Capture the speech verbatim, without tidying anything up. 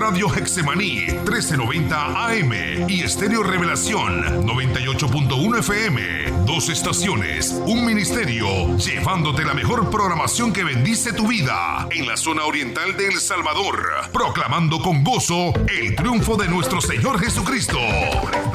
Radio Hexemaní trece noventa A M y Estéreo Revelación noventa y ocho punto uno F M. Dos estaciones, un ministerio, llevándote la mejor programación que bendice tu vida en la zona oriental de El Salvador, proclamando con gozo el triunfo de nuestro Señor Jesucristo.